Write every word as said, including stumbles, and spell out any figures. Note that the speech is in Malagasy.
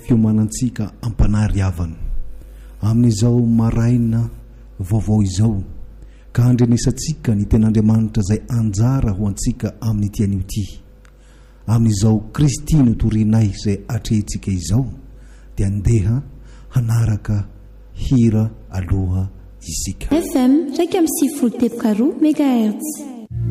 fiomanantsika ampanary havana amin'izao maraina vaovao izao ka andrenesantsika ny ten'Andriamanitra izay anjara ho antsika amin'ny tian'io ity amin'izao Kristy no torinay izay atrehintsika izao dia andeha hanaraka hira aloha isika. F M iraika amby sivifolo teboka roa megahertz.